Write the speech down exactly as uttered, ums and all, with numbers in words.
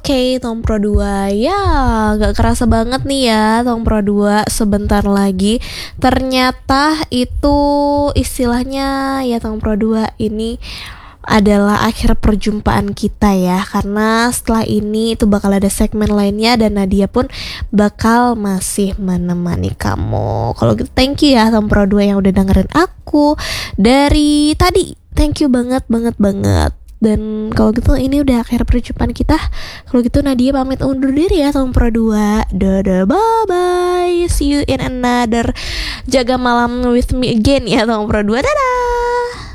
Oke, Tom Pro dua. Ya, gak kerasa banget nih ya Tom Pro dua sebentar lagi. Ternyata itu istilahnya ya Tom Pro dua ini adalah akhir perjumpaan kita ya. Karena setelah ini itu bakal ada segmen lainnya dan Nadia pun bakal masih menemani kamu. Kalau gitu thank you ya Tom Pro dua yang udah dengerin aku dari tadi. Thank you banget banget banget. Dan kalau gitu ini udah akhir perjumpaan kita. Kalau gitu Nadia pamit undur diri ya Tom Pro dua. Dadah, bye bye. See you in another Jaga Malam with me again ya Tom Pro dua. Dadah.